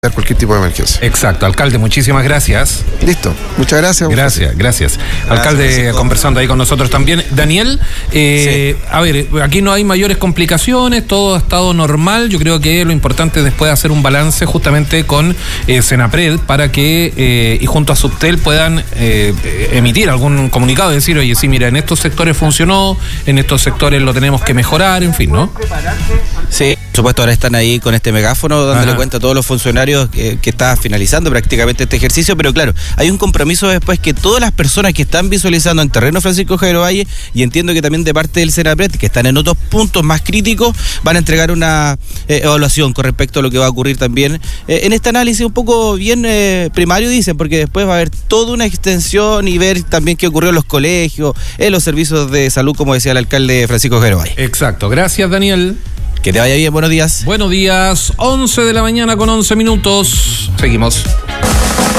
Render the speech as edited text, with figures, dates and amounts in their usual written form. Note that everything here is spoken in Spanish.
cualquier tipo de emergencia. Exacto, alcalde, muchísimas gracias. Listo, muchas gracias. Gracias. Alcalde conversando ahí con nosotros también. Daniel, Sí. A ver, aquí no hay mayores complicaciones, todo ha estado normal. Yo creo que lo importante es después hacer un balance justamente con Senapred para que, y junto a Subtel, puedan emitir algún comunicado y decir, oye, sí, mira, en estos sectores funcionó, en estos sectores lo tenemos que mejorar, en fin, ¿no? Sí, por supuesto, ahora están ahí con este megáfono dándole cuenta a todos los funcionarios que está finalizando prácticamente este ejercicio, pero claro, hay un compromiso después que todas las personas que están visualizando en terreno Francisco Javier Ovalle, y entiendo que también de parte del Senapred, que están en otros puntos más críticos, van a entregar una evaluación con respecto a lo que va a ocurrir también en este análisis un poco bien primario, dicen, porque después va a haber toda una extensión y ver también qué ocurrió en los colegios, en los servicios de salud, como decía el alcalde Francisco Javier Ovalle. Exacto, gracias, Daniel. Que te vaya bien, buenos días. Buenos días, 11 de la mañana con 11 minutos. Seguimos.